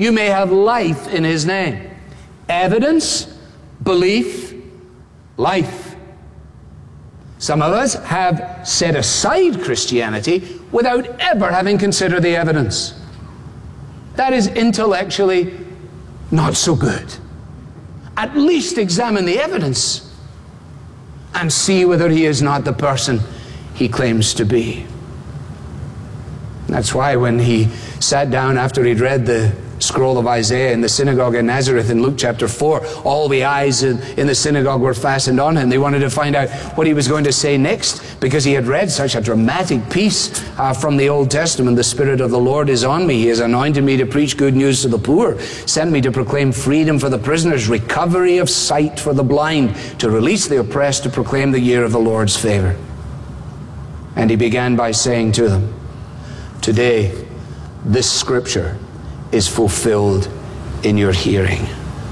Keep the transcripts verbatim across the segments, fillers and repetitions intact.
you may have life in his name. Evidence, belief, life. Some of us have set aside Christianity without ever having considered the evidence. That is intellectually not so good. At least examine the evidence and see whether he is not the person he claims to be. That's why when he sat down after he'd read the scroll of Isaiah in the synagogue in Nazareth in Luke chapter four, all the eyes in, in the synagogue were fastened on him. They wanted to find out what he was going to say next, because he had read such a dramatic piece uh, from the Old Testament. The Spirit of the Lord is on me. He has anointed me to preach good news to the poor, sent me to proclaim freedom for the prisoners, recovery of sight for the blind, to release the oppressed, to proclaim the year of the Lord's favor. And he began by saying to them, today this scripture is fulfilled in your hearing.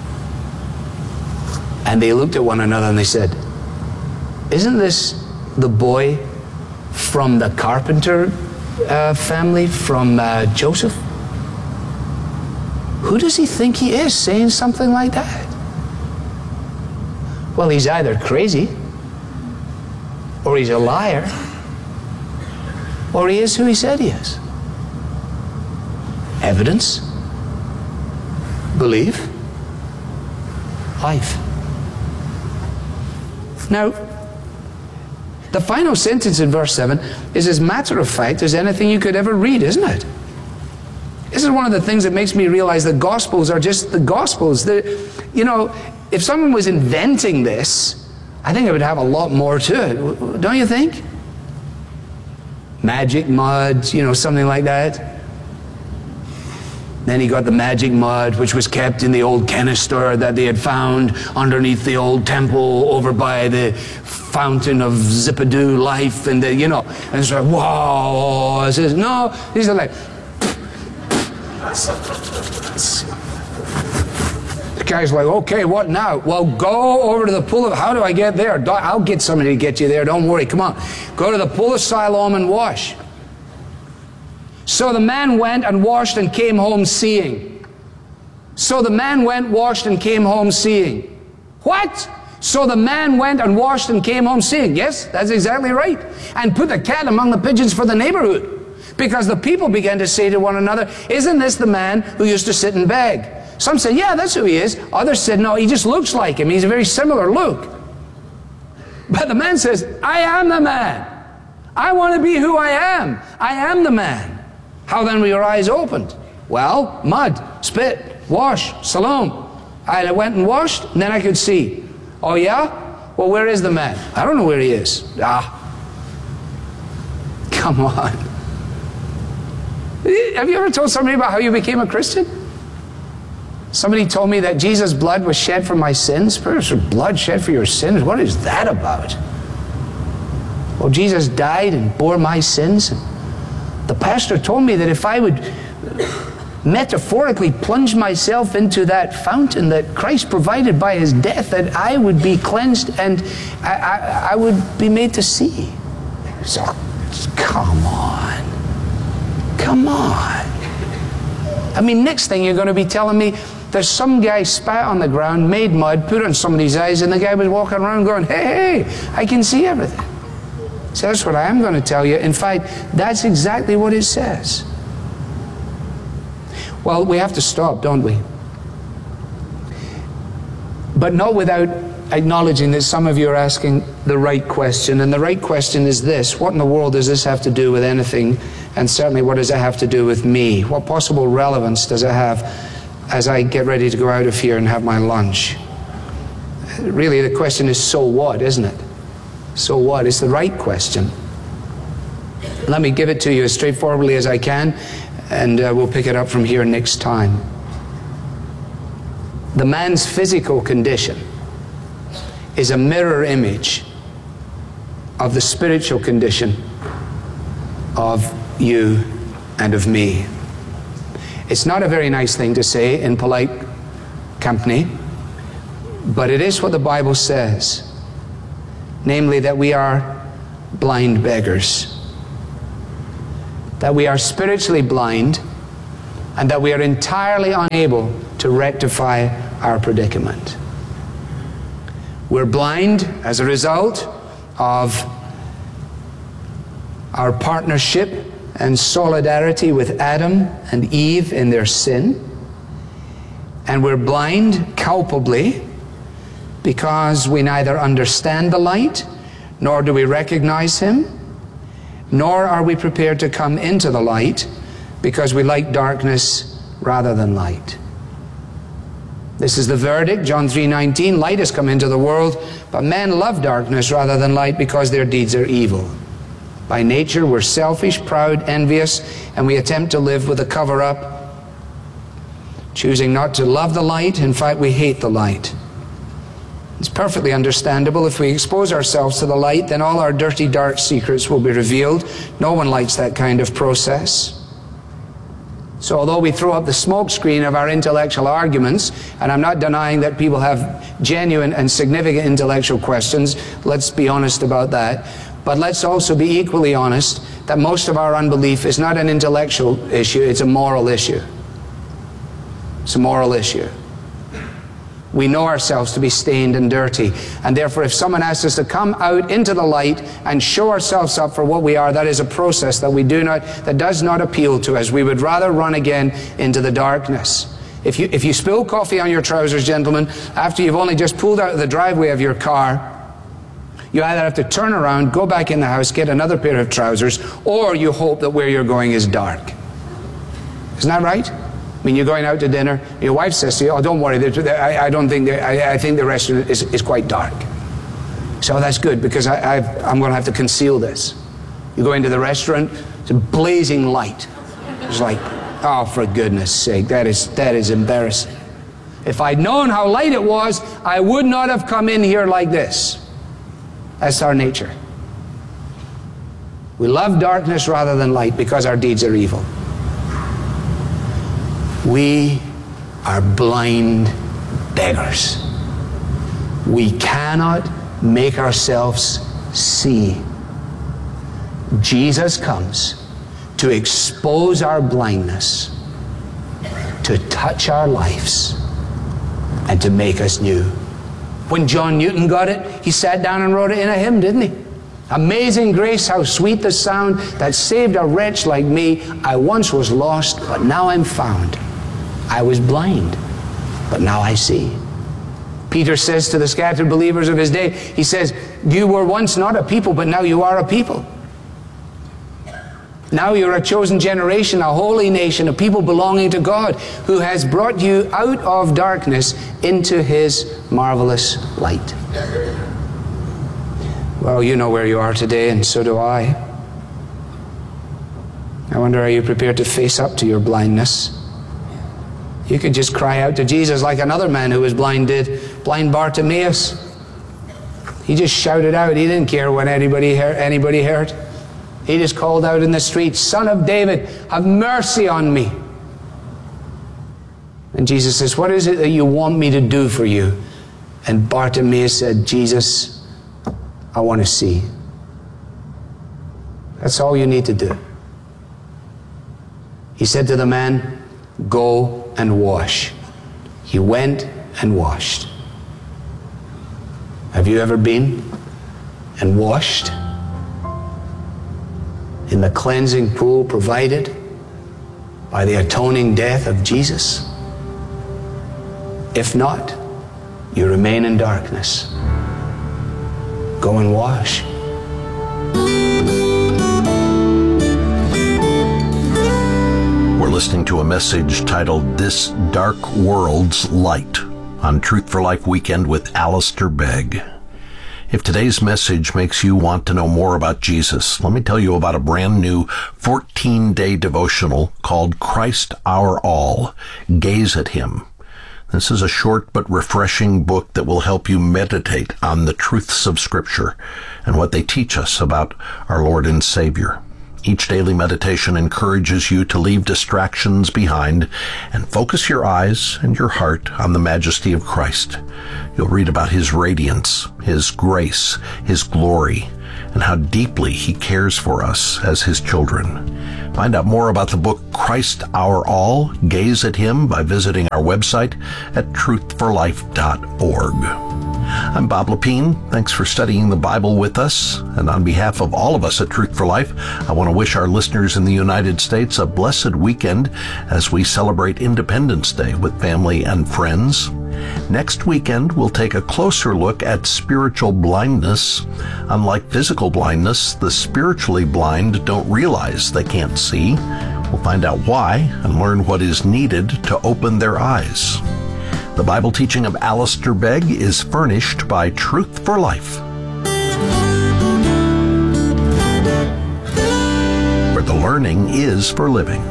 And they looked at one another and they said, isn't this the boy from the carpenter uh, family, from uh, Joseph? Who does he think he is saying something like that? Well, he's either crazy, or he's a liar, or he is who he said he is. Evidence, belief, life. Now, the final sentence in verse seven is as matter of fact as anything you could ever read, isn't it? This is one of the things that makes me realize that Gospels are just the Gospels. The, you know, if someone was inventing this, I think it would have a lot more to it, don't you think? Magic mud, you know, something like that. Then he got the magic mud, which was kept in the old canister that they had found underneath the old temple over by the fountain of Zippadoo life, and the, you know, and it's like, whoa. It says, no, these are like, the guy's like, okay, what now? Well, go over to the pool of, how do I get there? I'll get somebody to get you there, don't worry, come on. Go to the pool of Siloam and wash. So the man went and washed and came home seeing. So the man went, washed, and came home seeing. What? So the man went and washed and came home seeing. Yes, that's exactly right. And put the cat among the pigeons for the neighborhood. Because the people began to say to one another, isn't this the man who used to sit and beg? Some said, yeah, that's who he is. Others said, no, he just looks like him. He's a very similar look. But the man says, I am the man. I want to be who I am. I am the man. How then were your eyes opened? Well, mud, spit, wash, Siloam. I went and washed, and then I could see. Oh yeah? Well, where is the man? I don't know where he is. Ah. Come on. Have you ever told somebody about how you became a Christian? Somebody told me that Jesus' blood was shed for my sins. Blood shed for your sins? What is that about? Well, Jesus died and bore my sins. The pastor told me that if I would metaphorically plunge myself into that fountain that Christ provided by his death, that I would be cleansed and I, I, I would be made to see. So, come on. Come on. I mean, next thing you're going to be telling me there's some guy spat on the ground, made mud, put on somebody's eyes, and the guy was walking around going, hey, hey, I can see everything. So that's what I am going to tell you. In fact, that's exactly what it says. Well, we have to stop, don't we? But not without acknowledging that some of you are asking the right question. And the right question is this: what in the world does this have to do with anything? And certainly, what does it have to do with me? What possible relevance does it have as I get ready to go out of here and have my lunch? Really, the question is, so what, isn't it? So what? It's the right question. Let me give it to you as straightforwardly as I can, and uh, we'll pick it up from here next time. The man's physical condition is a mirror image of the spiritual condition of you and of me. It's not a very nice thing to say in polite company, but it is what the Bible says. Namely, that we are blind beggars. That we are spiritually blind and that we are entirely unable to rectify our predicament. We're blind as a result of our partnership and solidarity with Adam and Eve in their sin. And we're blind culpably because we neither understand the light, nor do we recognize Him, nor are we prepared to come into the light because we like darkness rather than light. This is the verdict, John three nineteen, light has come into the world, but men love darkness rather than light because their deeds are evil. By nature, we're selfish, proud, envious, and we attempt to live with a cover-up, choosing not to love the light. In fact, we hate the light. It's perfectly understandable. If we expose ourselves to the light, then all our dirty, dark secrets will be revealed. No one likes that kind of process. So although we throw up the smoke screen of our intellectual arguments, and I'm not denying that people have genuine and significant intellectual questions, let's be honest about that, but let's also be equally honest that most of our unbelief is not an intellectual issue, it's a moral issue. It's a moral issue. We know ourselves to be stained and dirty, and therefore if someone asks us to come out into the light and show ourselves up for what we are, that is a process that we do not, that does not appeal to us. We would rather run again into the darkness. If you, if you spill coffee on your trousers, gentlemen, after you've only just pulled out of the driveway of your car, you either have to turn around, go back in the house, get another pair of trousers, or you hope that where you're going is dark. Isn't that right? I mean, you're going out to dinner, your wife says to you, oh, don't worry, I, I don't think, I, I think the restaurant is, is quite dark. So that's good, because I, I've, I'm going to have to conceal this. You go into the restaurant, it's a blazing light. It's like, oh, for goodness sake, that is, that is embarrassing. If I'd known how light it was, I would not have come in here like this. That's our nature. We love darkness rather than light because our deeds are evil. We are blind beggars. We cannot make ourselves see. Jesus comes to expose our blindness, to touch our lives, and to make us new. When John Newton got it, he sat down and wrote it in a hymn, didn't he? Amazing grace, how sweet the sound that saved a wretch like me. I once was lost, but now I'm found. I was blind, but now I see. Peter says to the scattered believers of his day, he says, you were once not a people, but now you are a people. Now you're a chosen generation, a holy nation, a people belonging to God, who has brought you out of darkness into His marvelous light. Well, you know where you are today, and so do I. I wonder, are you prepared to face up to your blindness? You could just cry out to Jesus like another man who was blind did, blind Bartimaeus. He just shouted out. He didn't care what anybody heard. Anybody heard. He just called out in the street, Son of David, have mercy on me. And Jesus says, what is it that you want me to do for you? And Bartimaeus said, Jesus, I want to see. That's all you need to do. He said to the man, go and wash. He went and washed. Have you ever been and washed in the cleansing pool provided by the atoning death of Jesus? If not, you remain in darkness. Go and wash. We're listening to a message titled This Dark World's Light on Truth for Life Weekend with Alistair Begg. If today's message makes you want to know more about Jesus, let me tell you about a brand new fourteen-day devotional called Christ Our All. Gaze at Him. This is a short but refreshing book that will help you meditate on the truths of Scripture and what they teach us about our Lord and Savior. Each daily meditation encourages you to leave distractions behind and focus your eyes and your heart on the majesty of Christ. You'll read about His radiance, His grace, His glory, and how deeply he cares for us as his children. Find out more about the book Christ Our All, Gaze at Him, by visiting our website at truth for life dot org. I'm Bob Lepine. Thanks for studying the Bible with us. And on behalf of all of us at Truth for Life, I want to wish our listeners in the United States a blessed weekend as we celebrate Independence Day with family and friends. Next weekend, we'll take a closer look at spiritual blindness. Unlike physical blindness, the spiritually blind don't realize they can't see. We'll find out why and learn what is needed to open their eyes. The Bible teaching of Alistair Begg is furnished by Truth for Life, where the learning is for living.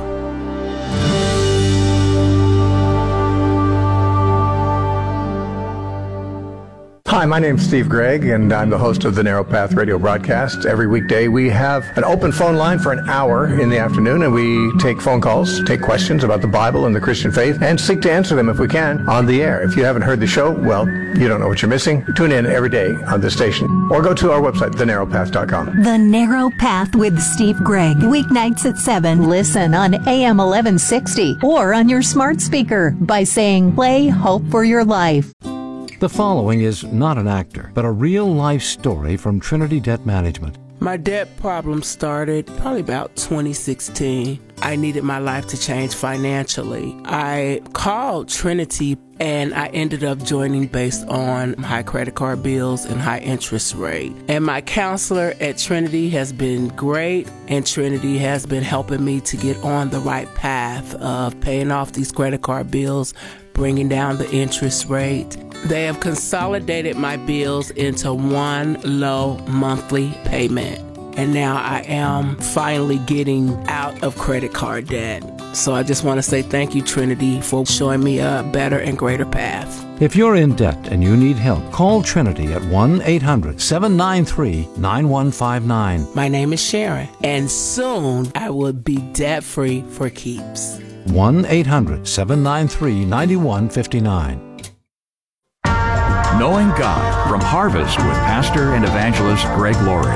Hi, my name's Steve Gregg, and I'm the host of the Narrow Path radio broadcast. Every weekday, we have an open phone line for an hour in the afternoon, and we take phone calls, take questions about the Bible and the Christian faith, and seek to answer them if we can on the air. If you haven't heard the show, well, you don't know what you're missing. Tune in every day on this station, or go to our website, the narrow path dot com. The Narrow Path with Steve Gregg, weeknights at seven. Listen on A M eleven sixty or on your smart speaker by saying, play Hope for Your Life. The following is not an actor, but a real-life story from Trinity Debt Management. My debt problem started probably about twenty sixteen. I needed my life to change financially. I called Trinity and I ended up joining based on high credit card bills and high interest rate. And my counselor at Trinity has been great, and Trinity has been helping me to get on the right path of paying off these credit card bills, bringing down the interest rate. They have consolidated my bills into one low monthly payment. And now I am finally getting out of credit card debt. So I just want to say thank you, Trinity, for showing me a better and greater path. If you're in debt and you need help, call Trinity at one eight hundred seven nine three nine one five nine. My name is Sharon, and soon I will be debt-free for keeps. one eight hundred seven nine three nine one five nine. Knowing God from Harvest with Pastor and Evangelist Greg Laurie.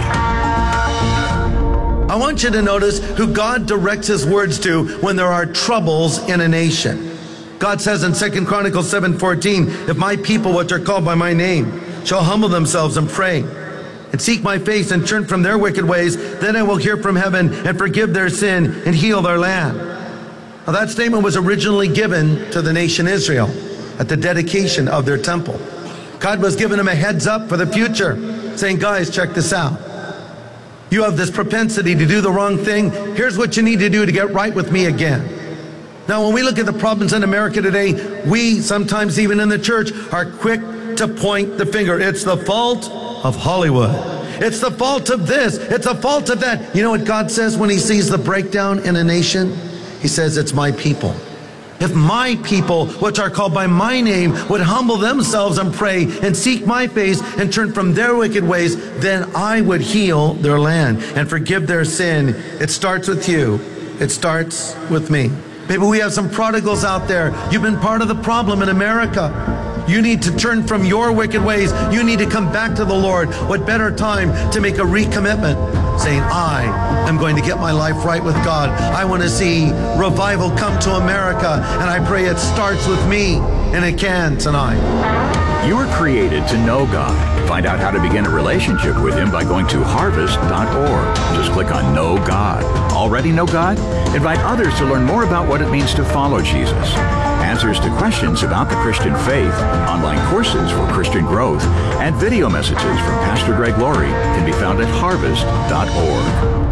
I want you to notice who God directs his words to when there are troubles in a nation. God says in Second Chronicles seven fourteen, if my people, which are called by my name, shall humble themselves and pray and seek my face and turn from their wicked ways, then I will hear from heaven and forgive their sin and heal their land. Now that statement was originally given to the nation Israel at the dedication of their temple. God was giving them a heads up for the future, saying, guys, check this out. You have this propensity to do the wrong thing. Here's what you need to do to get right with me again. Now, when we look at the problems in America today, we sometimes even in the church are quick to point the finger. It's the fault of Hollywood. It's the fault of this. It's the fault of that. You know what God says when he sees the breakdown in a nation? He says, it's my people. If my people, which are called by my name, would humble themselves and pray and seek my face and turn from their wicked ways, then I would heal their land and forgive their sin. It starts with you. It starts with me. Maybe we have some prodigals out there. You've been part of the problem in America. You need to turn from your wicked ways. You need to come back to the Lord. What better time to make a recommitment, saying, I am going to get my life right with God. I want to see revival come to America, and I pray it starts with me, and it can tonight. You were created to know God. Find out how to begin a relationship with him by going to harvest dot org. Just click on Know God. Already know God? Invite others to learn more about what it means to follow Jesus. Answers to questions about the Christian faith, online courses for Christian growth, and video messages from Pastor Greg Laurie can be found at harvest dot org.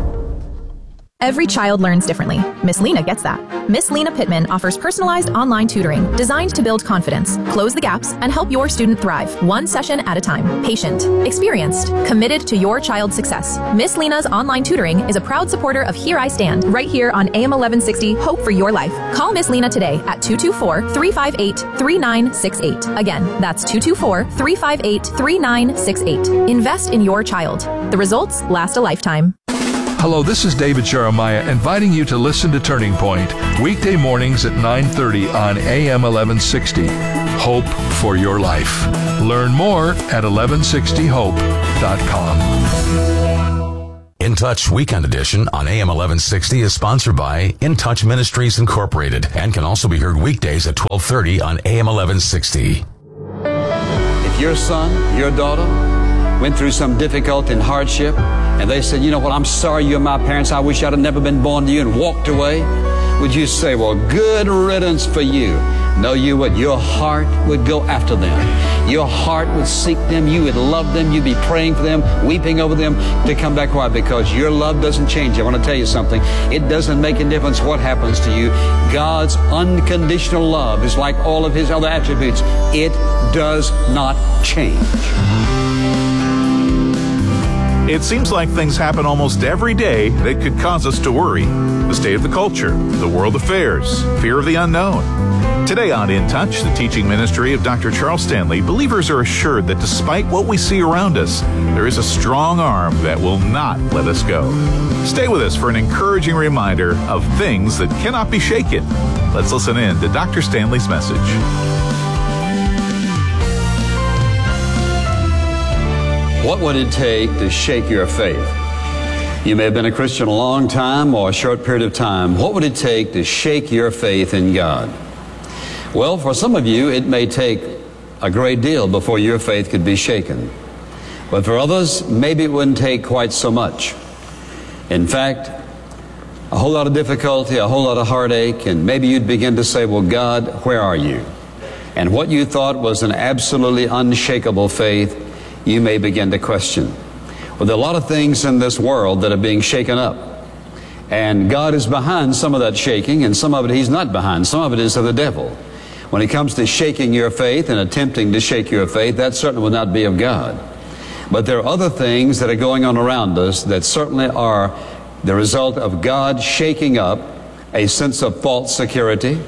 Every child learns differently. Miss Lena gets that. Miss Lena Pittman offers personalized online tutoring designed to build confidence, close the gaps, and help your student thrive, one session at a time. Patient, experienced, committed to your child's success. Miss Lena's online tutoring is a proud supporter of Here I Stand, right here on A M eleven sixty, Hope for Your Life. Call Miss Lena today at two two four, three five eight, three nine six eight. Again, that's two two four, three five eight, three nine six eight. Invest in your child. The results last a lifetime. Hello, this is David Jeremiah, inviting you to listen to Turning Point, weekday mornings at nine thirty on A M eleven sixty. Hope for your life. Learn more at eleven sixty hope dot com. In Touch Weekend Edition on A M eleven sixty is sponsored by In Touch Ministries Incorporated and can also be heard weekdays at twelve thirty on A M eleven sixty. If your son, your daughter went through some difficulty and hardship, and they said, you know what, I'm sorry you're my parents, I wish I'd have never been born to you, and walked away, would you say, well, good riddance for you? No, you would. Your heart would go after them. Your heart would seek them. You would love them. You'd be praying for them, weeping over them to come back. Why? Because your love doesn't change. I want to tell you something. It doesn't make a difference what happens to you. God's unconditional love is like all of His other attributes. It does not change. It seems like things happen almost every day that could cause us to worry. The state of the culture, the world affairs, fear of the unknown. Today on In Touch, the teaching ministry of Doctor Charles Stanley, believers are assured that despite what we see around us, there is a strong arm that will not let us go. Stay with us for an encouraging reminder of things that cannot be shaken. Let's listen in to Doctor Stanley's message. What would it take to shake your faith? You may have been a Christian a long time or a short period of time. What would it take to shake your faith in God? Well, for some of you, it may take a great deal before your faith could be shaken. But for others, maybe it wouldn't take quite so much. In fact, a whole lot of difficulty, a whole lot of heartache, and maybe you'd begin to say, well, God, where are you? And what you thought was an absolutely unshakable faith, you may begin to question. Well, there are a lot of things in this world that are being shaken up. And God is behind some of that shaking, and some of it He's not behind. Some of it is of the devil. When it comes to shaking your faith and attempting to shake your faith, that certainly will not be of God. But there are other things that are going on around us that certainly are the result of God shaking up a sense of false security,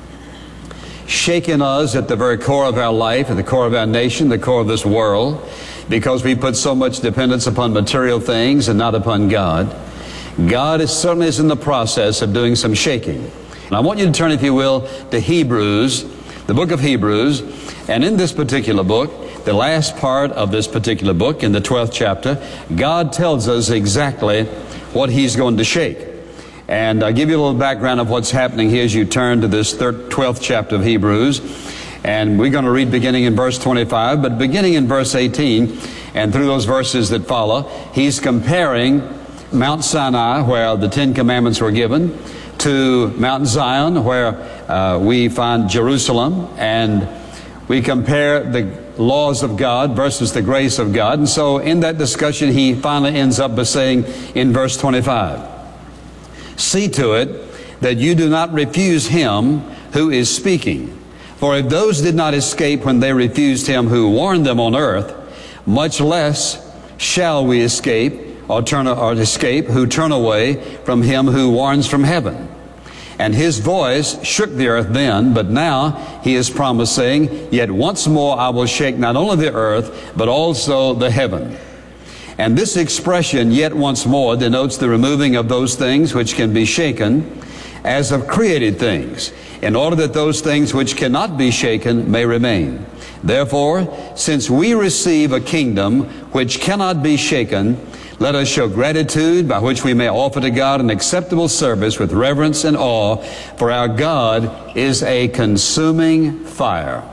shaking us at the very core of our life, at the core of our nation, the core of this world, because we put so much dependence upon material things and not upon God. God is certainly is in the process of doing some shaking. And I want you to turn, if you will, to Hebrews, the book of Hebrews. And in this particular book, the last part of this particular book, in the twelfth chapter, God tells us exactly what He's going to shake. And I'll give you a little background of what's happening here as you turn to this twelfth chapter of Hebrews. And we're going to read beginning in verse twenty-five, but beginning in verse eighteen, and through those verses that follow, he's comparing Mount Sinai, where the Ten Commandments were given, to Mount Zion, where uh, we find Jerusalem, and we compare the laws of God versus the grace of God. And so in that discussion, he finally ends up by saying in verse twenty-five, see to it that you do not refuse Him who is speaking. For if those did not escape when they refused Him who warned them on earth, much less shall we escape or turn or escape who turn away from Him who warns from heaven. And His voice shook the earth then, but now He is promised, saying, yet once more I will shake not only the earth, but also the heaven. And this expression, yet once more, denotes the removing of those things which can be shaken, as of created things, in order that those things which cannot be shaken may remain. Therefore, since we receive a kingdom which cannot be shaken, let us show gratitude by which we may offer to God an acceptable service with reverence and awe, for our God is a consuming fire.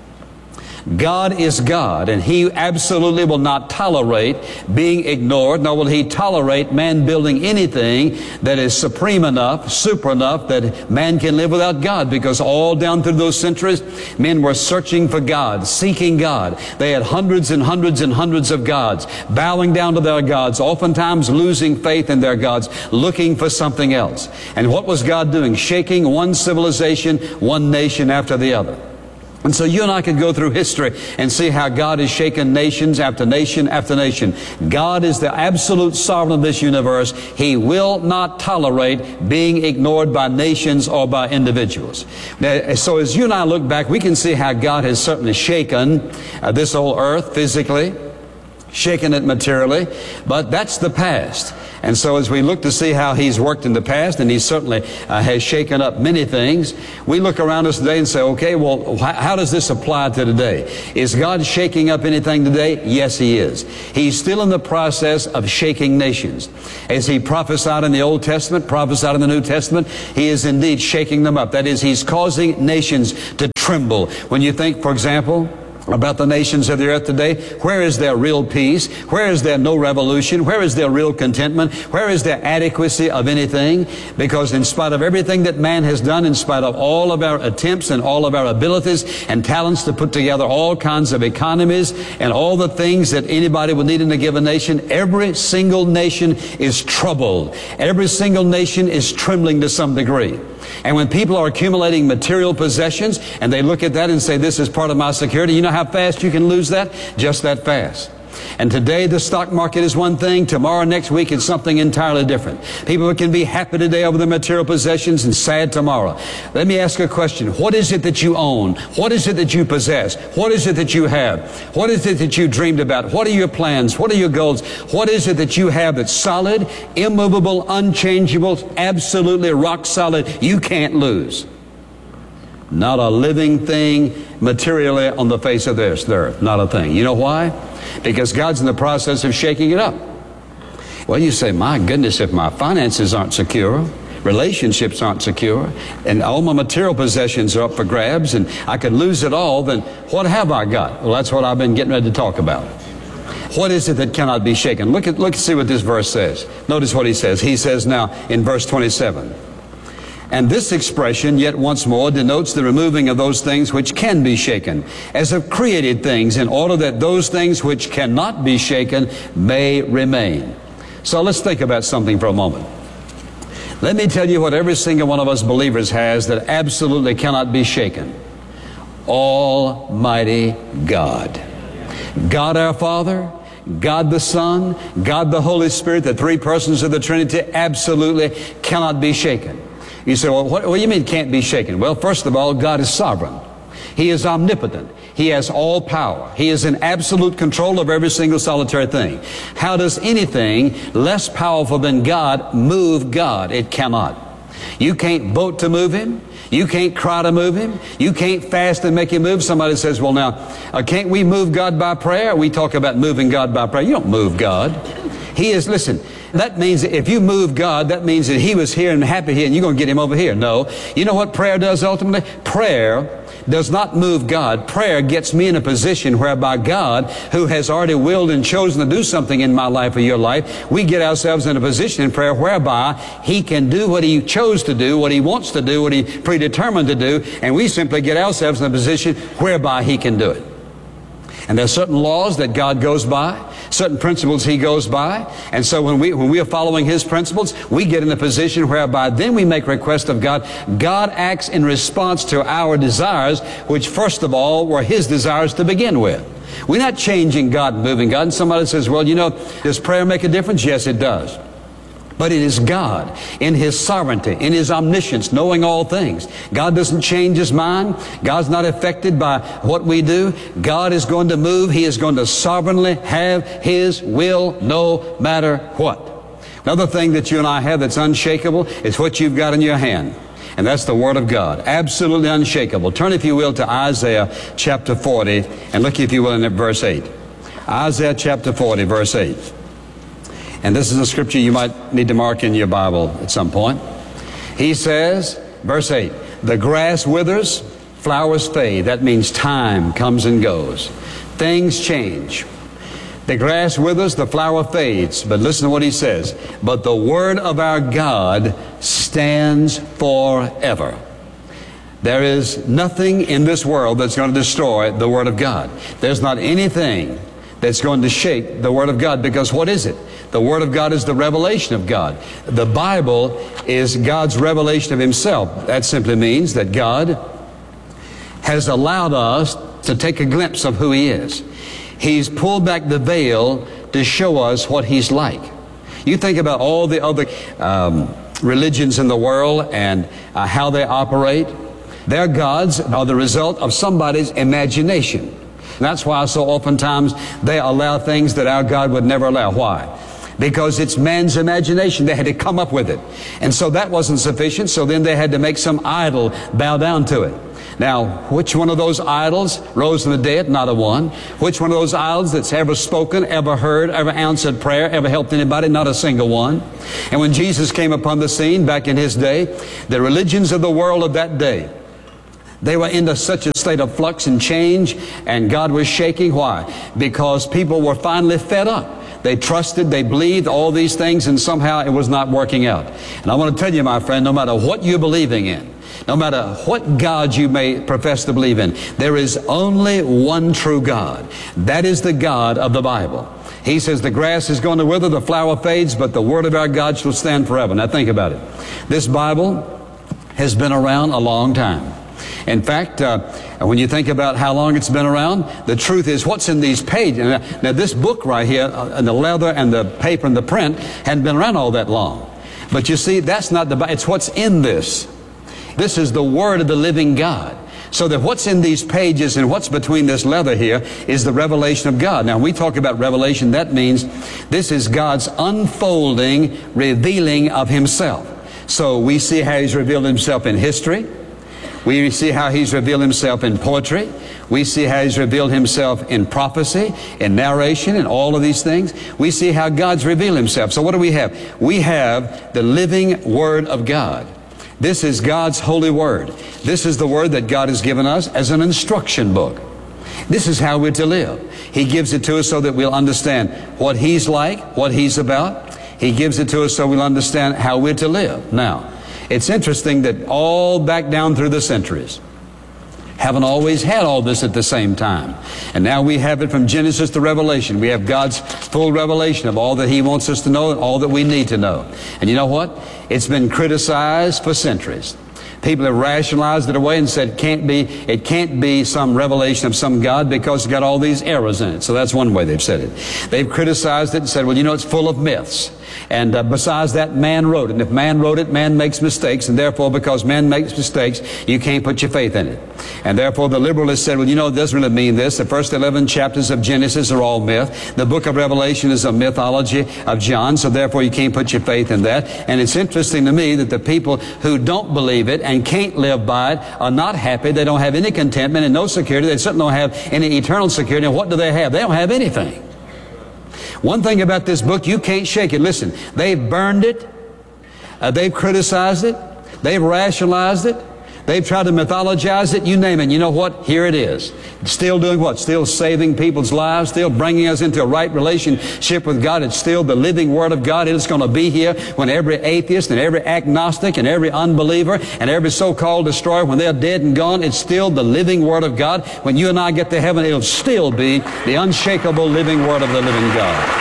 God is God, and He absolutely will not tolerate being ignored, nor will He tolerate man building anything that is supreme enough, super enough, that man can live without God, because all down through those centuries, men were searching for God, seeking God. They had hundreds and hundreds and hundreds of gods, bowing down to their gods, oftentimes losing faith in their gods, looking for something else. And what was God doing? Shaking one civilization, one nation after the other. And so you and I could go through history and see how God has shaken nations after nation after nation. God is the absolute sovereign of this universe. He will not tolerate being ignored by nations or by individuals. Now, so as you and I look back, we can see how God has certainly shaken uh, this whole earth physically, shaken it materially, but that's the past. And so as we look to see how He's worked in the past, and He certainly uh, has shaken up many things, we look around us today and say, okay, well, wh- how does this apply to today? Is God shaking up anything today? Yes, He is. He's still in the process of shaking nations. As He prophesied in the Old Testament, prophesied in the New Testament, He is indeed shaking them up. That is, He's causing nations to tremble. When you think, for example, about the nations of the earth today, where is their real peace? Where is there no revolution? Where is their real contentment? Where is their adequacy of anything? Because in spite of everything that man has done, in spite of all of our attempts and all of our abilities and talents to put together all kinds of economies and all the things that anybody would need in a given nation, every single nation is troubled. Every single nation is trembling to some degree. And when people are accumulating material possessions and they look at that and say, this is part of my security, you know how fast you can lose that? Just that fast. And today the stock market is one thing. Tomorrow, next week, it's something entirely different. People can be happy today over their material possessions and sad tomorrow. Let me ask you a question. What is it that you own? What is it that you possess? What is it that you have? What is it that you dreamed about? What are your plans? What are your goals? What is it that you have that's solid, immovable, unchangeable, absolutely rock solid, you can't lose? Not a living thing materially on the face of this earth. Not a thing. You know why? Because God's in the process of shaking it up. Well, you say, my goodness, if my finances aren't secure, relationships aren't secure, and all my material possessions are up for grabs, and I could lose it all, then what have I got? Well, that's what I've been getting ready to talk about. What is it that cannot be shaken? Look at, look and see what this verse says. Notice what he says. He says now in verse twenty-seven, and this expression, yet once more, denotes the removing of those things which can be shaken, as of created things, in order that those things which cannot be shaken may remain. So let's think about something for a moment. Let me tell you what every single one of us believers has that absolutely cannot be shaken. Almighty God. God our Father, God the Son, God the Holy Spirit, the three persons of the Trinity, absolutely cannot be shaken. You say, well, what, what do you mean can't be shaken? Well, first of all, God is sovereign. He is omnipotent. He has all power. He is in absolute control of every single solitary thing. How does anything less powerful than God move God? It cannot. You can't vote to move Him. You can't cry to move Him. You can't fast and make Him move. Somebody says, well, now, uh, can't we move God by prayer? We talk about moving God by prayer. You don't move God. He is, listen, that means that if you move God, that means that He was here and happy here and you're going to get Him over here. No. You know what prayer does ultimately? Prayer does not move God. Prayer gets me in a position whereby God, who has already willed and chosen to do something in my life or your life, we get ourselves in a position in prayer whereby He can do what He chose to do, what He wants to do, what He predetermined to do, and we simply get ourselves in a position whereby He can do it. And there are certain laws that God goes by, certain principles He goes by, and so when we when we are following His principles, we get in a position whereby then we make request of God. God acts in response to our desires, which first of all were His desires to begin with. We're not changing God and moving God. And somebody says, well, you know, does prayer make a difference? Yes, it does. But it is God, in His sovereignty, in His omniscience, knowing all things. God doesn't change His mind. God's not affected by what we do. God is going to move. He is going to sovereignly have His will no matter what. Another thing that you and I have that's unshakable is what you've got in your hand. And that's the Word of God. Absolutely unshakable. Turn, if you will, to Isaiah chapter forty and look, if you will, in verse eight. Isaiah chapter forty, verse eight. And this is a scripture you might need to mark in your Bible at some point. He says, verse eight, the grass withers, flowers fade. That means time comes and goes. Things change. The grass withers, the flower fades. But listen to what he says. But the word of our God stands forever. There is nothing in this world that's going to destroy the Word of God. There's not anything that's going to shake the Word of God, because what is it? The Word of God is the revelation of God. The Bible is God's revelation of Himself. That simply means that God has allowed us to take a glimpse of who He is. He's pulled back the veil to show us what He's like. You think about all the other um, religions in the world and uh, how they operate. Their gods are the result of somebody's imagination. And that's why so oftentimes they allow things that our God would never allow. Why? Because it's man's imagination. They had to come up with it. And so that wasn't sufficient, so then they had to make some idol bow down to it. Now, which one of those idols rose from the dead? Not a one. Which one of those idols that's ever spoken, ever heard, ever answered prayer, ever helped anybody? Not a single one. And when Jesus came upon the scene back in his day, the religions of the world of that day, they were into such a state of flux and change, and God was shaking. Why? Because people were finally fed up. They trusted, they believed all these things, and somehow it was not working out. And I want to tell you, my friend, no matter what you're believing in, no matter what God you may profess to believe in, there is only one true God. That is the God of the Bible. He says the grass is going to wither, the flower fades, but the word of our God shall stand forever. Now think about it. This Bible has been around a long time. In fact, uh, when you think about how long it's been around, the truth is what's in these pages. Now, now this book right here, uh, and the leather and the paper and the print, hadn't been around all that long. But you see, that's not the Bible. It's what's in this. This is the Word of the living God. So that what's in these pages and what's between this leather here is the revelation of God. Now, when we talk about revelation, that means this is God's unfolding, revealing of Himself. So we see how He's revealed Himself in history. We see how He's revealed Himself in poetry. We see how He's revealed Himself in prophecy, in narration, and all of these things. We see how God's revealed Himself. So what do we have? We have the living Word of God. This is God's holy Word. This is the Word that God has given us as an instruction book. This is how we're to live. He gives it to us so that we'll understand what He's like, what He's about. He gives it to us so we'll understand how we're to live. Now, it's interesting that all back down through the centuries, haven't always had all this at the same time. And now we have it from Genesis to Revelation. We have God's full revelation of all that He wants us to know and all that we need to know. And you know what? It's been criticized for centuries. People have rationalized it away and said it can't be, it can't be some revelation of some God because it's got all these errors in it. So that's one way they've said it. They've criticized it and said, well, you know, it's full of myths. And uh, besides that, man wrote it. And if man wrote it, man makes mistakes. And therefore, because man makes mistakes, you can't put your faith in it. And therefore, the liberalists said, well, you know, it doesn't really mean this. The first eleven chapters of Genesis are all myth. The book of Revelation is a mythology of John. So therefore, you can't put your faith in that. And it's interesting to me that the people who don't believe it and can't live by it are not happy. They don't have any contentment and no security. They certainly don't have any eternal security. And what do they have? They don't have anything. One thing about this book, you can't shake it. Listen, they've burned it. Uh, they've criticized it. They've rationalized it. They've tried to mythologize it. You name it. You know what? Here it is. Still doing what? Still saving people's lives. Still bringing us into a right relationship with God. It's still the living Word of God. It's going to be here when every atheist and every agnostic and every unbeliever and every so-called destroyer, when they're dead and gone, it's still the living Word of God. When you and I get to heaven, it'll still be the unshakable living Word of the living God.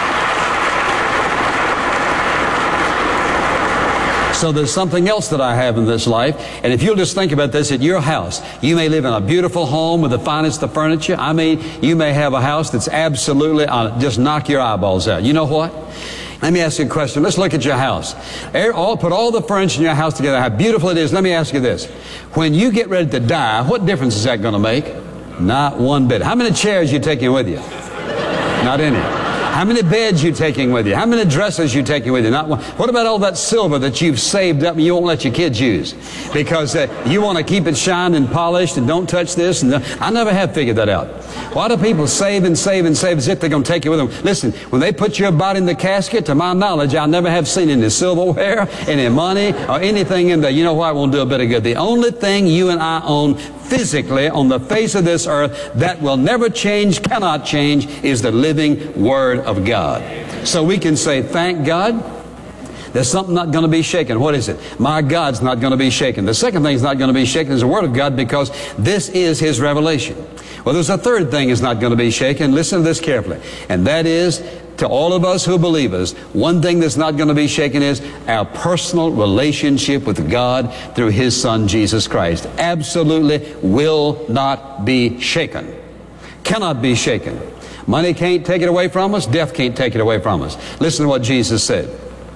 So there's something else that I have in this life. And if you'll just think about this, at your house, you may live in a beautiful home with the finest of furniture. I mean, you may have a house that's absolutely, uh, just knock your eyeballs out. You know what? Let me ask you a question. Let's look at your house. All, put all the furniture in your house together, how beautiful it is. Let me ask you this. When you get ready to die, what difference is that going to make? Not one bit. How many chairs you taking with you? Not any. How many beds you taking with you? How many dresses you taking with you? Not one. What about all that silver that you've saved up and you won't let your kids use? Because uh, you want to keep it shined and polished and don't touch this. And I never have figured that out. Why do people save and save and save as if they're going to take it with them? Listen, when they put your body in the casket, to my knowledge, I never have seen any silverware, any money, or anything in there. You know why? It won't do a bit of good. The only thing you and I own physically on the face of this earth that will never change, cannot change, is the living Word of God. So we can say, thank God, there's something not going to be shaken. What is it? My God's not going to be shaken. The second thing is not going to be shaken is the Word of God, because this is His revelation. Well, there's a third thing is not going to be shaken. Listen to this carefully. And that is, to all of us who are believers, one thing that's not going to be shaken is our personal relationship with God through His Son, Jesus Christ. Absolutely will not be shaken. Cannot be shaken. Money can't take it away from us. Death can't take it away from us. Listen to what Jesus said.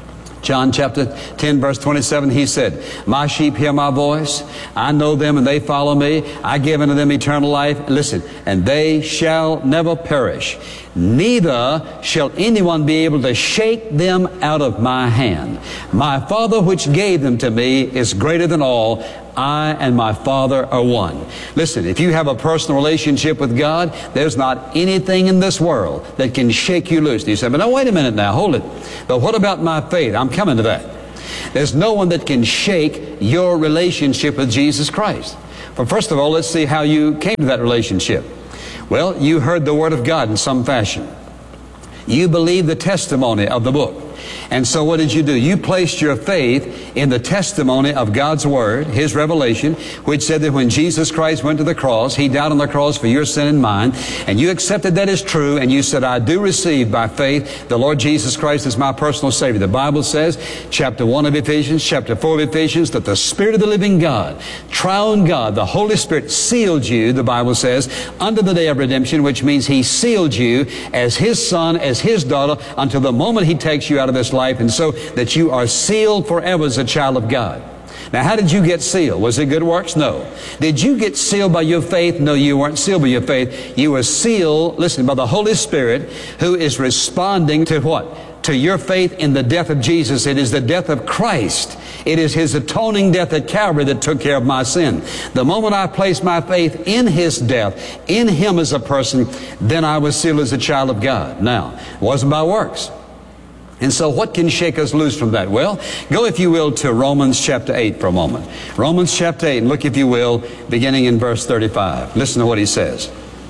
John chapter ten, verse twenty-seven, he said, my sheep hear my voice. I know them and they follow me. I give unto them eternal life. Listen, and they shall never perish. Neither shall anyone be able to shake them out of my hand. My Father which gave them to me is greater than all. I and my Father are one. Listen, if you have a personal relationship with God, there's not anything in this world that can shake you loose. And you say, but no, wait a minute now, hold it. But what about my faith? I'm coming to that. There's no one that can shake your relationship with Jesus Christ. But first of all, let's see how you came to that relationship. Well, you heard the Word of God in some fashion. You believed the testimony of the book. And so what did you do? You placed your faith in the testimony of God's Word, His revelation, which said that when Jesus Christ went to the cross, He died on the cross for your sin and mine, and you accepted that as true, and you said, I do receive by faith the Lord Jesus Christ as my personal Savior. The Bible says, chapter one of Ephesians, chapter four of Ephesians, that the Spirit of the living God, triune God, the Holy Spirit sealed you, the Bible says, under the day of redemption, which means He sealed you as His son, as His daughter, until the moment He takes you out of this life, and so that you are sealed forever as a child of God. Now, how did you get sealed? Was it good works? No. Did you get sealed by your faith? No, you weren't sealed by your faith. You were sealed, listen, by the Holy Spirit, who is responding to what? To your faith in the death of Jesus. It is the death of Christ. It is His atoning death at Calvary that took care of my sin. The moment I placed my faith in His death, in Him as a person, then I was sealed as a child of God. Now, it wasn't by works. And so what can shake us loose from that? Well, go, if you will, to Romans chapter eight for a moment. Romans chapter eight, and look, if you will, beginning in verse thirty-five. Listen to what he says.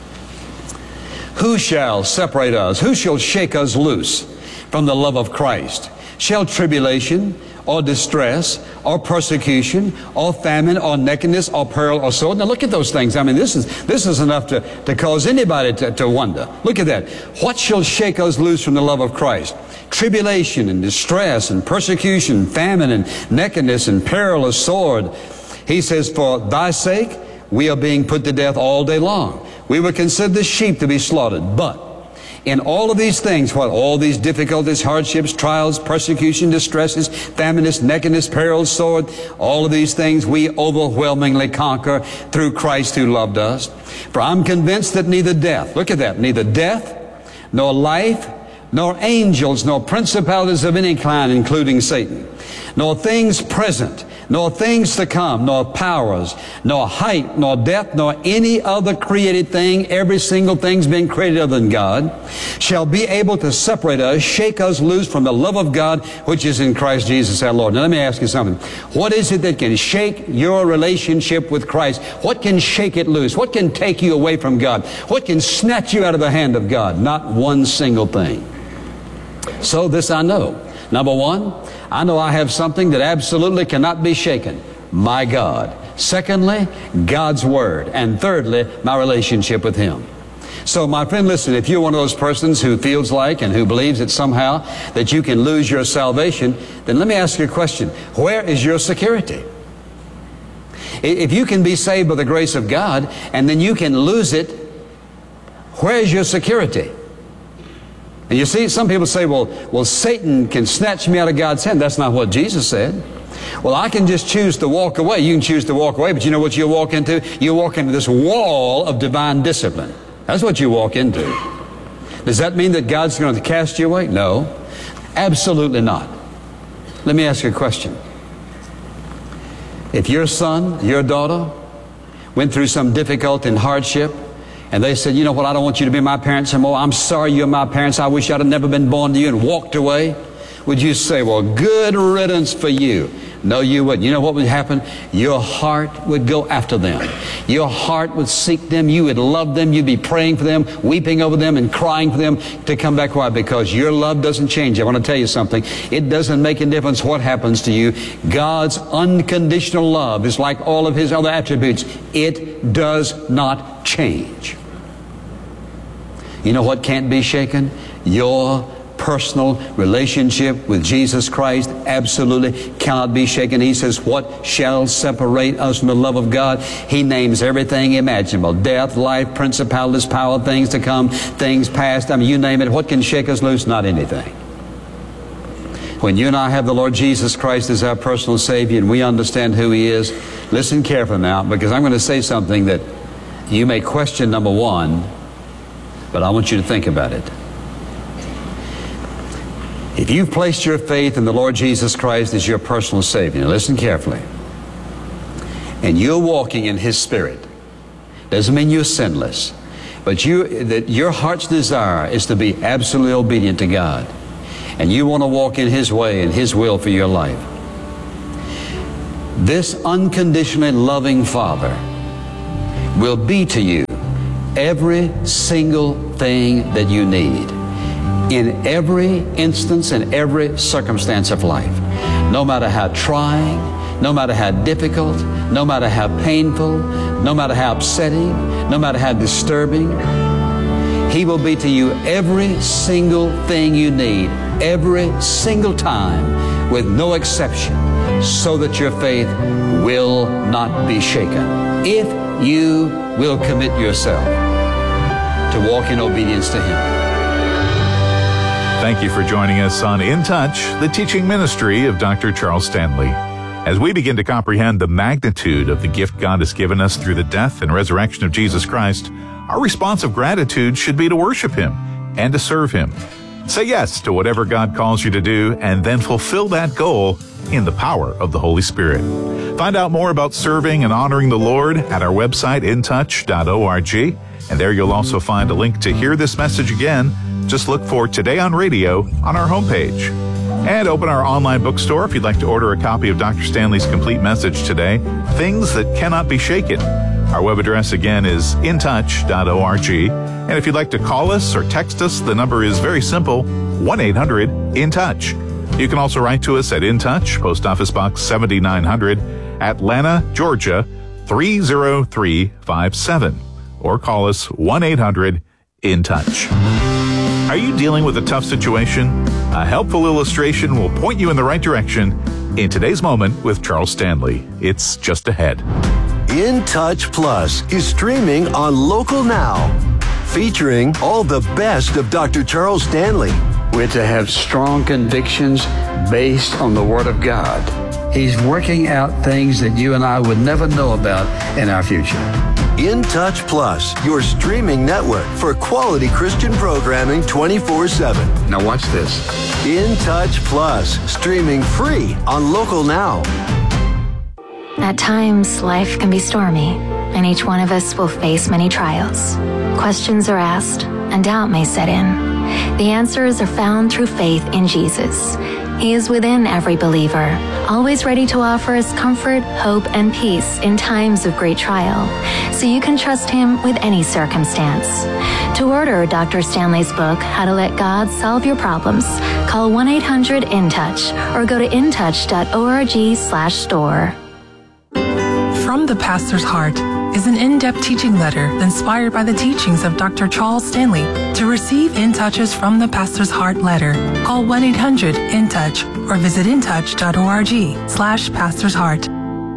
Who shall separate us? Who shall shake us loose from the love of Christ? Shall tribulation, or distress, or persecution, or famine, or nakedness, or peril, or sword? Now look at those things. I mean, this is this is enough to, to cause anybody to, to wonder. Look at that. What shall shake us loose from the love of Christ? Tribulation and distress and persecution, famine and nakedness and peril, or sword. He says, for thy sake we are being put to death all day long. We were considered the sheep to be slaughtered. But in all of these things, what? All these difficulties, hardships, trials, persecution, distresses, famines, nakedness, peril, sword, all of these things we overwhelmingly conquer through Christ who loved us. For I'm convinced that neither death, look at that, neither death, nor life, nor angels, nor principalities of any kind, including Satan, nor things present, nor things to come, nor powers, nor height, nor depth, nor any other created thing, every single thing's been created other than God, shall be able to separate us, shake us loose from the love of God, which is in Christ Jesus our Lord. Now let me ask you something. What is it that can shake your relationship with Christ? What can shake it loose? What can take you away from God? What can snatch you out of the hand of God? Not one single thing. So this I know. Number one, I know I have something that absolutely cannot be shaken. My God. Secondly, God's Word. And thirdly, my relationship with Him. So my friend, listen, if you're one of those persons who feels like and who believes that somehow that you can lose your salvation, then let me ask you a question. Where is your security? If you can be saved by the grace of God and then you can lose it, where is your security? And you see, some people say, well, well, Satan can snatch me out of God's hand. That's not what Jesus said. Well, I can just choose to walk away. You can choose to walk away, but you know what you'll walk into? You'll walk into this wall of divine discipline. That's what you walk into. Does that mean that God's going to cast you away? No, absolutely not. Let me ask you a question. If your son, your daughter, went through some difficulty and hardship, and they said, you know what, I don't want you to be my parents anymore. I'm sorry you're my parents. I wish I'd have never been born to you, and walked away. Would you say, well, good riddance for you? No, you wouldn't. You know what would happen? Your heart would go after them. Your heart would seek them. You would love them. You'd be praying for them, weeping over them, and crying for them to come back. Why? Because your love doesn't change. I want to tell you something. It doesn't make a difference what happens to you. God's unconditional love is like all of His other attributes. It does not change. You know what can't be shaken? Your personal relationship with Jesus Christ absolutely cannot be shaken. He says, what shall separate us from the love of God? He names everything imaginable. Death, life, principalities, power, things to come, things past. I mean, you name it. What can shake us loose? Not anything. When you and I have the Lord Jesus Christ as our personal Savior and we understand who He is, listen carefully now, because I'm going to say something that you may question, number one, but I want you to think about it. If you've placed your faith in the Lord Jesus Christ as your personal Savior, now listen carefully, and you're walking in His Spirit, doesn't mean you're sinless, but you, that your heart's desire is to be absolutely obedient to God, and you want to walk in His way and His will for your life. This unconditionally loving Father will be to you every single thing that you need in every instance, in every circumstance of life. No matter how trying, no matter how difficult, no matter how painful, no matter how upsetting, no matter how disturbing, He will be to you every single thing you need, every single time, with no exception, so that your faith will not be shaken, if you will commit yourself to walk in obedience to Him. Thank you for joining us on In Touch, the teaching ministry of Doctor Charles Stanley. As we begin to comprehend the magnitude of the gift God has given us through the death and resurrection of Jesus Christ, our response of gratitude should be to worship Him and to serve Him. Say yes to whatever God calls you to do, and then fulfill that goal in the power of the Holy Spirit. Find out more about serving and honoring the Lord at our website, in touch dot org, and there you'll also find a link to hear this message again. Just look for Today on Radio on our homepage. And open our online bookstore if you'd like to order a copy of Doctor Stanley's complete message today, Things That Cannot Be Shaken. Our web address again is in touch dot org. And if you'd like to call us or text us, the number is very simple, one eight hundred in touch. You can also write to us at In Touch, Post Office Box seventy-nine hundred, Atlanta, Georgia, three zero three five seven. Or call us one eight hundred in touch. Are you dealing with a tough situation? A helpful illustration will point you in the right direction in today's moment with Charles Stanley. It's just ahead. In Touch Plus is streaming on Local Now, featuring all the best of Doctor Charles Stanley. We're to have strong convictions based on the Word of God. He's working out things that you and I would never know about in our future. In Touch Plus, your streaming network for quality Christian programming twenty-four seven. Now watch this. In Touch Plus, streaming free on Local Now. At times, life can be stormy, and each one of us will face many trials. Questions are asked, and doubt may set in. The answers are found through faith in Jesus. He is within every believer, always ready to offer us comfort, hope, and peace in times of great trial, so you can trust Him with any circumstance. To order Doctor Stanley's book, How to Let God Solve Your Problems, call one eight hundred in touch or go to in touch dot org slash store. From the Pastor's Heart is an in-depth teaching letter inspired by the teachings of Doctor Charles Stanley. To receive In Touch's From the Pastor's Heart letter, call one eight hundred in touch or visit in touch dot org slash Pastor's Heart.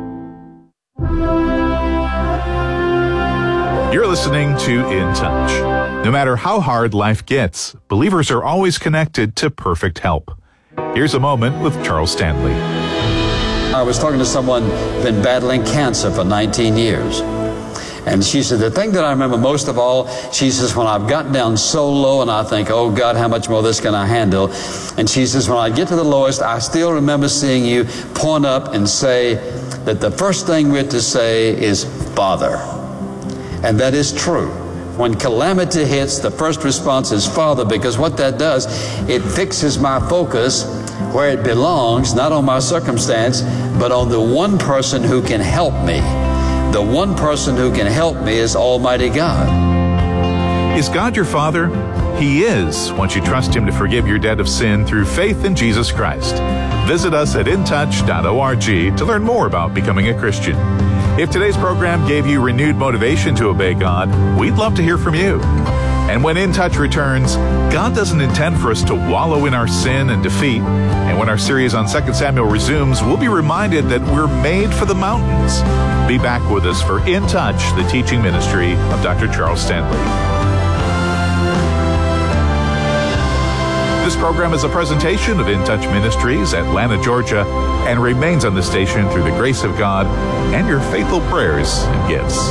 You're listening to In Touch. No matter how hard life gets, believers are always connected to perfect help. Here's a moment with Charles Stanley. I was talking to someone who's been battling cancer for nineteen years. And she said, the thing that I remember most of all, she says, when I've gotten down so low and I think, oh God, how much more of this can I handle? And she says, when I get to the lowest, I still remember seeing you point up and say that the first thing we're to say is Father. And that is true. When calamity hits, the first response is Father, because what that does, it fixes my focus where it belongs, not on my circumstance, but on the one person who can help me. The one person who can help me is Almighty God. Is God your Father? He is, once you trust Him to forgive your debt of sin through faith in Jesus Christ. Visit us at in touch dot org to learn more about becoming a Christian. If today's program gave you renewed motivation to obey God, we'd love to hear from you. And when In Touch returns, God doesn't intend for us to wallow in our sin and defeat. And when our series on Second Samuel resumes, we'll be reminded that we're made for the mountains. Be back with us for In Touch, the teaching ministry of Doctor Charles Stanley. This program is a presentation of In Touch Ministries, Atlanta, Georgia, and remains on the station through the grace of God and your faithful prayers and gifts.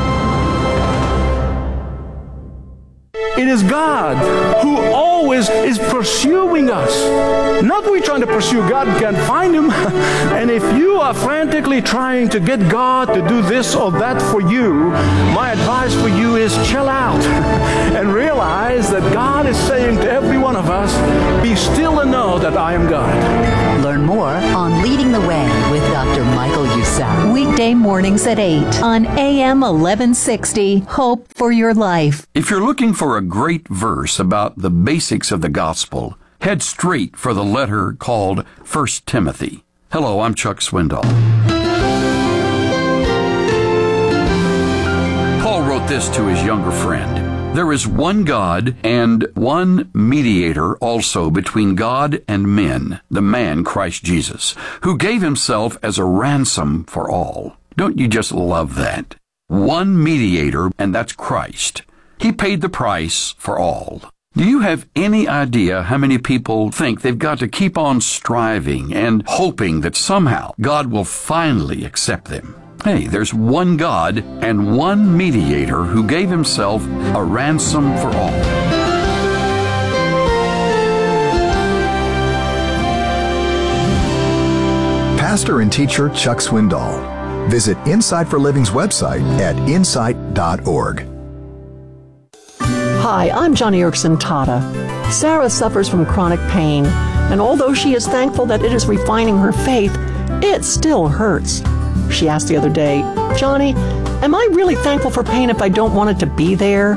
It is God who always is pursuing us. Not we trying to pursue God and can't find Him. And if you are frantically trying to get God to do this or that for you, my advice for you is chill out and realize that God is saying to every one of us, be still and know that I am God. Learn more on Leading the Way with Doctor Michael Youssef. Weekday mornings at eight on A M eleven sixty. Hope for your life. If you're looking for a great verse about the basics of the gospel, head straight for the letter called First Timothy. Hello, I'm Chuck Swindoll. Paul wrote this to his younger friend. There is one God and one mediator also between God and men, the man Christ Jesus, who gave himself as a ransom for all. Don't you just love that? One mediator, and that's Christ. He paid the price for all. Do you have any idea how many people think they've got to keep on striving and hoping that somehow God will finally accept them? Hey, there's one God and one mediator who gave himself a ransom for all. Pastor and teacher Chuck Swindoll. Visit Insight for Living's website at insight dot org. Hi, I'm Johnny Erickson Tata. Sarah suffers from chronic pain, and although she is thankful that it is refining her faith, it still hurts. She asked the other day, Johnny, am I really thankful for pain if I don't want it to be there?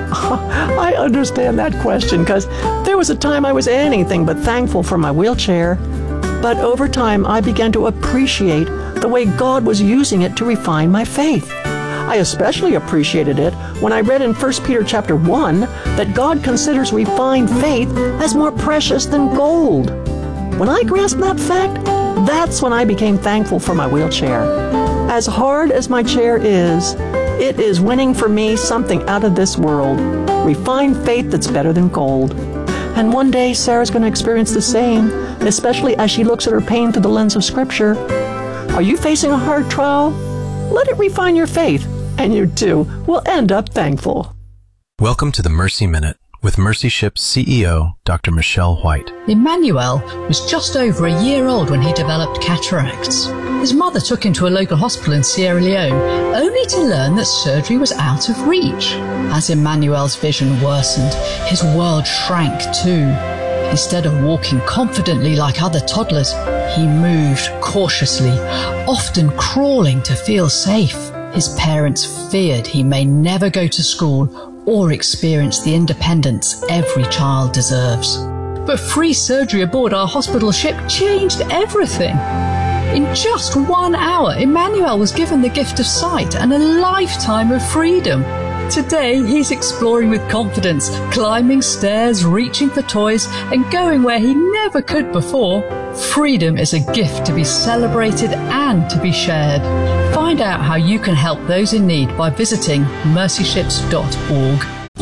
I understand that question because there was a time I was anything but thankful for my wheelchair. But over time, I began to appreciate the way God was using it to refine my faith. I especially appreciated it when I read in First Peter chapter one that God considers refined faith as more precious than gold. When I grasped that fact, that's when I became thankful for my wheelchair. As hard as my chair is, it is winning for me something out of this world, refined faith that's better than gold. And one day Sarah's going to experience the same, especially as she looks at her pain through the lens of Scripture. Are you facing a hard trial? Let it refine your faith, and you too will end up thankful. Welcome to the Mercy Minute with Mercy Ship's C E O, Doctor Michelle White. Emmanuel was just over a year old when he developed cataracts. His mother took him to a local hospital in Sierra Leone, only to learn that surgery was out of reach. As Emmanuel's vision worsened, his world shrank too. Instead of walking confidently like other toddlers, he moved cautiously, often crawling to feel safe. His parents feared he may never go to school or experience the independence every child deserves. But free surgery aboard our hospital ship changed everything. In just one hour, Emmanuel was given the gift of sight and a lifetime of freedom. Today, he's exploring with confidence, climbing stairs, reaching for toys, and going where he never could before. Freedom is a gift to be celebrated and to be shared. Find out how you can help those in need by visiting mercy ships dot org.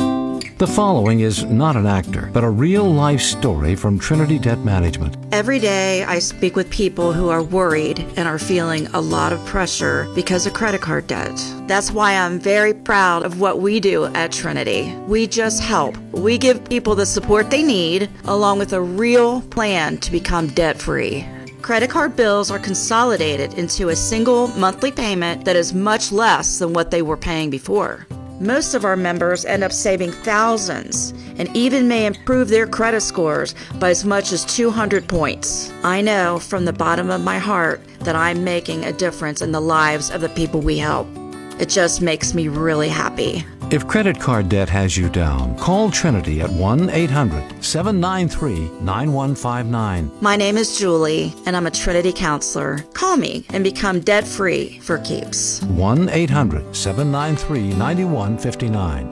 The following is not an actor, but a real-life story from Trinity Debt Management. Every day I speak with people who are worried and are feeling a lot of pressure because of credit card debt. That's why I'm very proud of what we do at Trinity. We just help. We give people the support they need, along with a real plan to become debt-free. Credit card bills are consolidated into a single monthly payment that is much less than what they were paying before. Most of our members end up saving thousands and even may improve their credit scores by as much as two hundred points. I know from the bottom of my heart that I'm making a difference in the lives of the people we help. It just makes me really happy. If credit card debt has you down, call Trinity at one eight hundred seven nine three nine one five nine. My name is Julie, and I'm a Trinity counselor. Call me and become debt-free for keeps. one eight hundred seven nine three nine one five nine.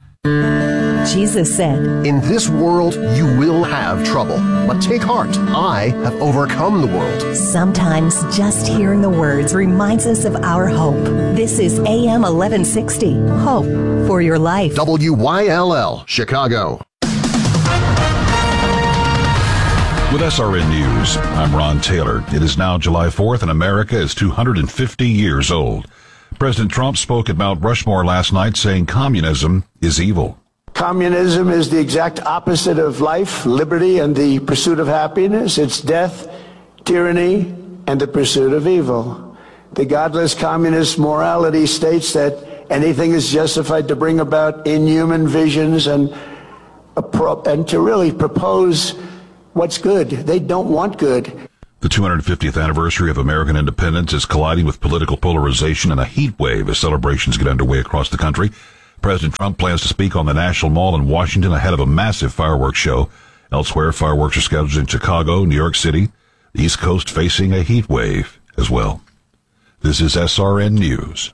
Jesus said, "In this world you will have trouble, but take heart. I have overcome the world." Sometimes just hearing the words reminds us of our hope. This is A M eleven sixty, Hope for Your Life. W Y L L, Chicago. With S R N News, I'm Ron Taylor. It is now July fourth, and America is two hundred fifty years old. President Trump spoke at Mount Rushmore last night, saying communism is evil. Communism is the exact opposite of life, liberty, and the pursuit of happiness. It's death, tyranny, and the pursuit of evil. The godless communist morality states that anything is justified to bring about inhuman visions and, and to really propose what's good. They don't want good. The two hundred fiftieth anniversary of American independence is colliding with political polarization and a heat wave as celebrations get underway across the country. President Trump plans to speak on the National Mall in Washington ahead of a massive fireworks show. Elsewhere, fireworks are scheduled in Chicago, New York City, the East Coast facing a heat wave as well. This is S R N News.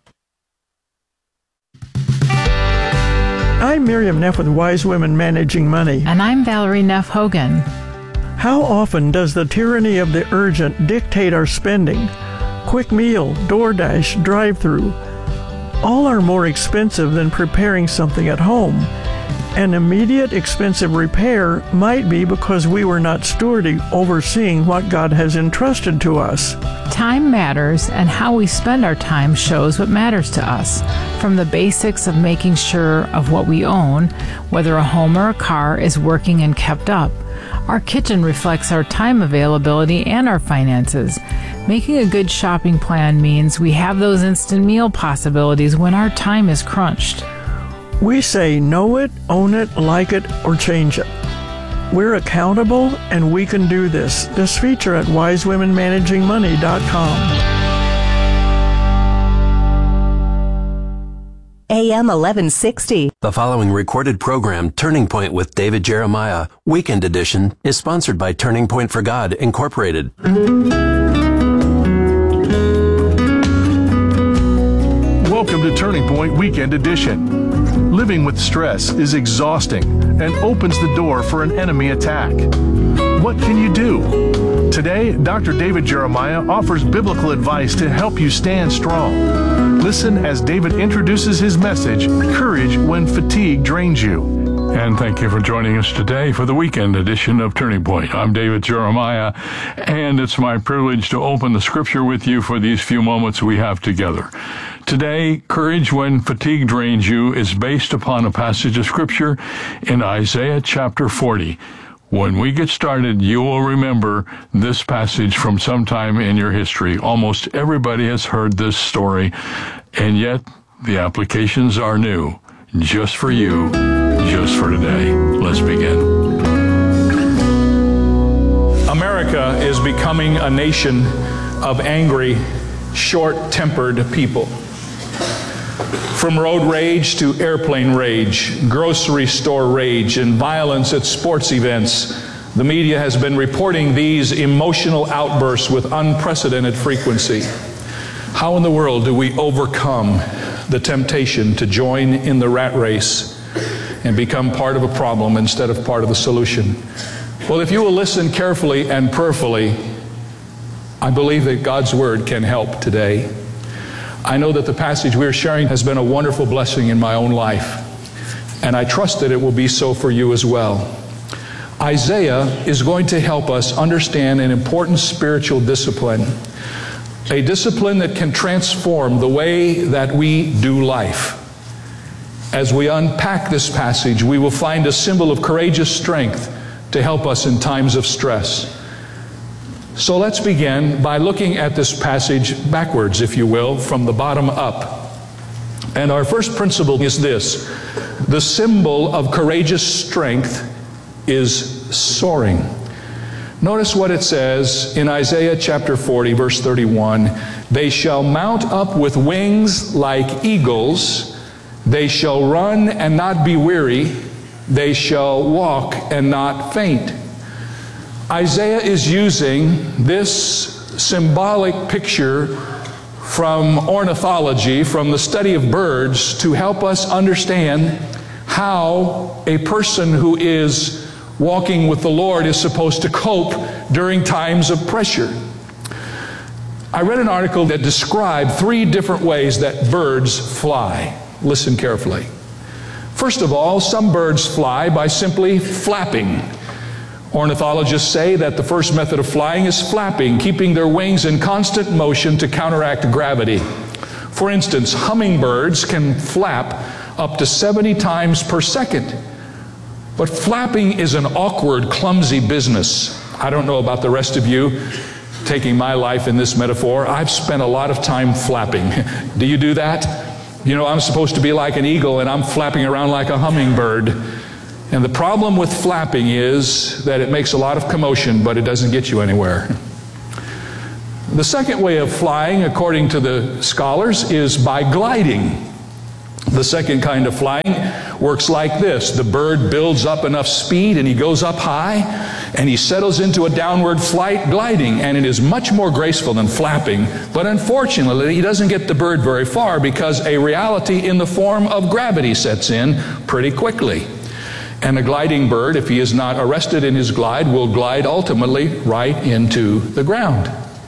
I'm Miriam Neff with Wise Women Managing Money. And I'm Valerie Neff Hogan. How often does the tyranny of the urgent dictate our spending? Quick meal, DoorDash, drive-through. All are more expensive than preparing something at home. An immediate expensive repair might be because we were not stewarding, overseeing what God has entrusted to us. Time matters, and how we spend our time shows what matters to us. From the basics of making sure of what we own, whether a home or a car is working and kept up. Our kitchen reflects our time availability and our finances. Making a good shopping plan means we have those instant meal possibilities when our time is crunched. We say know it, own it, like it, or change it. We're accountable, and we can do this. This feature at wise women managing money dot com. A M eleven sixty. The following recorded program, Turning Point with David Jeremiah, Weekend Edition, is sponsored by Turning Point for God, Incorporated. Welcome to Turning Point Weekend Edition. Living with stress is exhausting and opens the door for an enemy attack. What can you do? Today, Doctor David Jeremiah offers biblical advice to help you stand strong. Listen as David introduces his message, Courage When Fatigue Drains You. And thank you for joining us today for the weekend edition of Turning Point. I'm David Jeremiah, and it's my privilege to open the scripture with you for these few moments we have together. Today, Courage When Fatigue Drains You is based upon a passage of scripture in Isaiah chapter forty. When we get started, you will remember this passage from sometime in your history. Almost everybody has heard this story, and yet the applications are new, just for you, just for today. Let's begin. America is becoming a nation of angry, short-tempered people. From road rage to airplane rage, grocery store rage, and violence at sports events, the media has been reporting these emotional outbursts with unprecedented frequency. How in the world do we overcome the temptation to join in the rat race and become part of a problem instead of part of the solution? Well, if you will listen carefully and prayerfully, I believe that God's Word can help today. I know that the passage we're sharing has been a wonderful blessing in my own life, and I trust that it will be so for you as well. Isaiah is going to help us understand an important spiritual discipline, a discipline that can transform the way that we do life. As we unpack this passage, we will find a symbol of courageous strength to help us in times of stress. So let's begin by looking at this passage backwards, if you will, from the bottom up. And our first principle is this: the symbol of courageous strength is soaring. Notice what it says in Isaiah chapter forty, verse thirty-one. They shall mount up with wings like eagles. They shall run and not be weary. They shall walk and not faint. Isaiah is using this symbolic picture from ornithology, from the study of birds, to help us understand how a person who is walking with the Lord is supposed to cope during times of pressure. I read an article that described three different ways that birds fly. Listen carefully. First of all, some birds fly by simply flapping. Ornithologists say that the first method of flying is flapping, keeping their wings in constant motion to counteract gravity. For instance, hummingbirds can flap up to seventy times per second. But flapping is an awkward, clumsy business. I don't know about the rest of you, taking my life in this metaphor. I've spent a lot of time flapping. Do you do that? You know, I'm supposed to be like an eagle, and I'm flapping around like a hummingbird. And the problem with flapping is that it makes a lot of commotion, but it doesn't get you anywhere. The second way of flying, according to the scholars, is by gliding. The second kind of flying works like this. The bird builds up enough speed and he goes up high and he settles into a downward flight gliding, and it is much more graceful than flapping. But unfortunately, he doesn't get the bird very far because a reality in the form of gravity sets in pretty quickly. And a gliding bird, if he is not arrested in his glide, will glide ultimately right into the ground.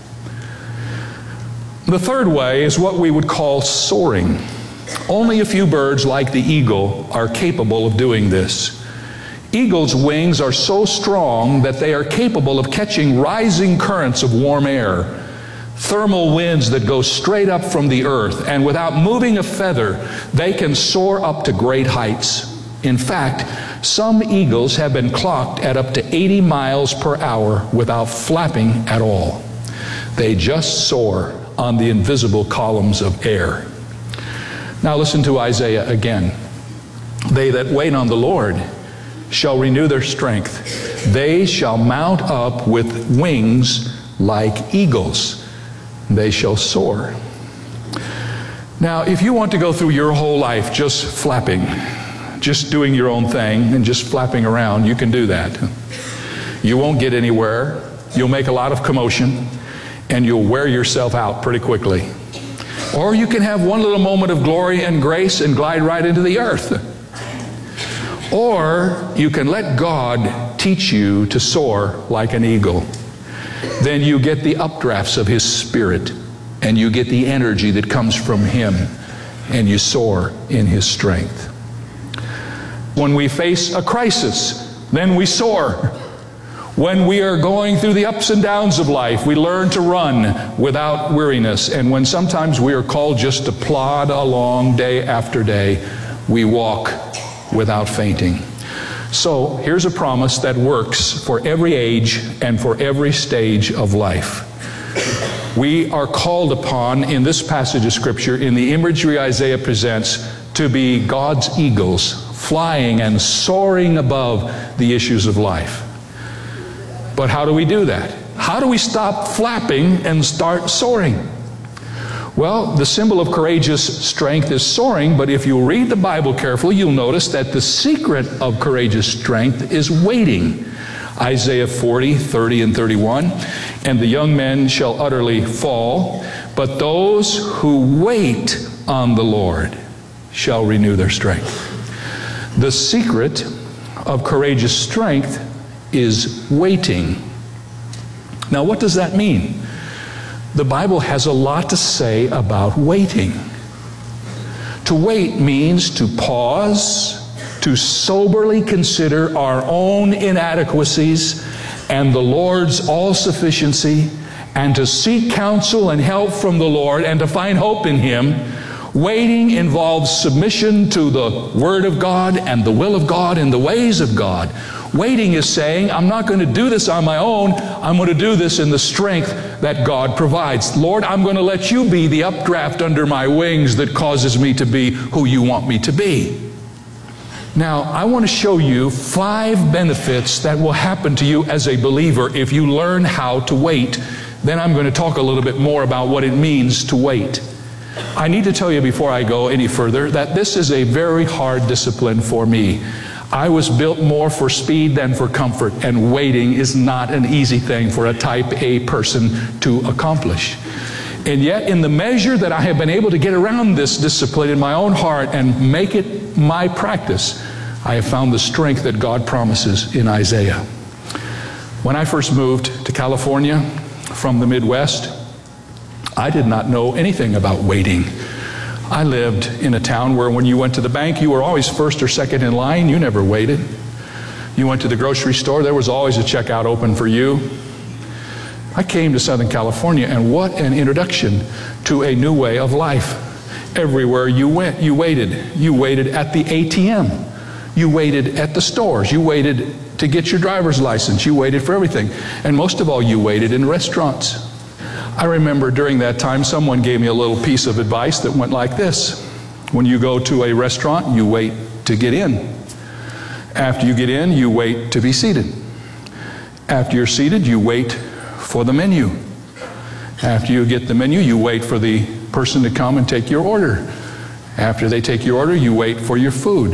The third way is what we would call soaring. Only a few birds, like the eagle, are capable of doing this. Eagles' wings are so strong that they are capable of catching rising currents of warm air, thermal winds that go straight up from the earth, and without moving a feather, they can soar up to great heights. In fact, some eagles have been clocked at up to eighty miles per hour without flapping at all. They just soar on the invisible columns of air. Now listen to Isaiah again. They that wait on the Lord shall renew their strength. They shall mount up with wings like eagles. They shall soar. Now, if you want to go through your whole life just flapping, just doing your own thing and just flapping around, you can do that. You won't get anywhere. You'll make a lot of commotion and you'll wear yourself out pretty quickly. Or you can have one little moment of glory and grace and glide right into the earth. Or you can let God teach you to soar like an eagle. Then you get the updrafts of His Spirit, and you get the energy that comes from Him, and you soar in His strength. When we face a crisis, then we soar. When we are going through the ups and downs of life, we learn to run without weariness. And when sometimes we are called just to plod along day after day, we walk without fainting. So here's a promise that works for every age and for every stage of life. We are called upon in this passage of Scripture, in the imagery Isaiah presents, to be God's eagles, flying and soaring above the issues of life. But how do we do that? How do we stop flapping and start soaring? Well, the symbol of courageous strength is soaring, but if you read the Bible carefully, you'll notice that the secret of courageous strength is waiting. Isaiah forty, thirty, and thirty-one, and the young men shall utterly fall, but those who wait on the Lord shall renew their strength. The secret of courageous strength is waiting. Now, what does that mean? The Bible has a lot to say about waiting. To wait means to pause, to soberly consider our own inadequacies and the Lord's all-sufficiency, and to seek counsel and help from the Lord and to find hope in Him. Waiting involves submission to the Word of God and the will of God and the ways of God. Waiting is saying, I'm not going to do this on my own. I'm going to do this in the strength that God provides. Lord, I'm going to let you be the updraft under my wings that causes me to be who you want me to be. Now, I want to show you five benefits that will happen to you as a believer if you learn how to wait. Then I'm going to talk a little bit more about what it means to wait. I need to tell you before I go any further that this is a very hard discipline for me. I was built more for speed than for comfort, and waiting is not an easy thing for a type A person to accomplish. And yet, in the measure that I have been able to get around this discipline in my own heart and make it my practice, I have found the strength that God promises in Isaiah. When I first moved to California from the Midwest, I did not know anything about waiting. I lived in a town where when you went to the bank, you were always first or second in line. You never waited. You went to the grocery store, there was always a checkout open for you. I came to Southern California, and what an introduction to a new way of life. Everywhere you went, you waited. You waited at the A T M. You waited at the stores. You waited to get your driver's license. You waited for everything. And most of all, you waited in restaurants. I remember during that time, someone gave me a little piece of advice that went like this. When you go to a restaurant, you wait to get in. After you get in, you wait to be seated. After you're seated, you wait for the menu. After you get the menu, you wait for the person to come and take your order. After they take your order, you wait for your food.